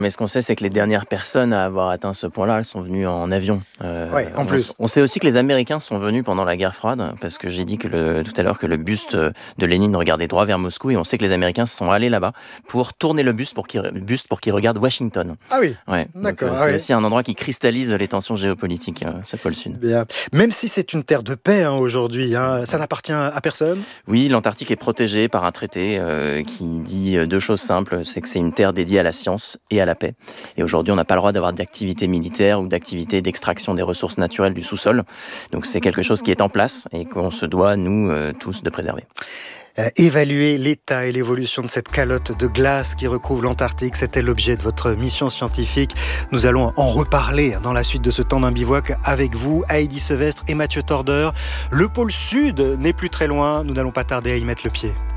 Mais ce qu'on sait, c'est que les dernières personnes à avoir atteint ce point-là, elles sont venues en avion. Ouais, en plus. On sait aussi que les Américains sont venus pendant la guerre froide, parce que j'ai dit tout à l'heure que le buste de Lénine regardait droit vers Moscou, et on sait que les Américains sont allés là-bas pour tourner le buste pour qu'il regarde Washington. Ah oui, ouais. d'accord. Donc, c'est aussi un endroit qui cristallise les tensions géopolitiques, ce pôle Sud. Bien. Même si c'est une terre de paix aujourd'hui, ça n'appartient à personne. Oui, l'Antarctique est protégée par un traité qui dit deux choses simples, c'est que c'est une terre dédiée à la science et à la paix. Et aujourd'hui, on n'a pas le droit d'avoir d'activité militaire ou d'activité d'extraction des ressources naturelles du sous-sol. Donc c'est quelque chose qui est en place et qu'on se doit, nous, tous, de préserver. Évaluer l'état et l'évolution de cette calotte de glace qui recouvre l'Antarctique, c'était l'objet de votre mission scientifique. Nous allons en reparler dans la suite de ce temps d'un bivouac avec vous, Heidi Sevestre et Mathieu Torder. Le pôle Sud n'est plus très loin, nous n'allons pas tarder à y mettre le pied.